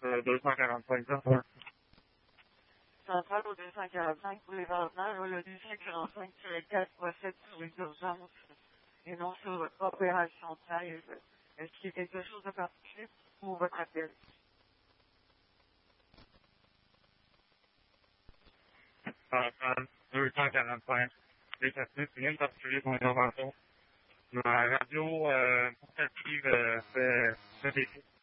245 heures. Centrale au 245 boulevard Nord, le 245-4 procède sur une urgence et non sur votre opération 13. Est-ce qu'il y a quelque chose de particulier pour votre appel? Centrale 245. Les appels, c'est rien de particulier pour l'intervention. La radio portative fait des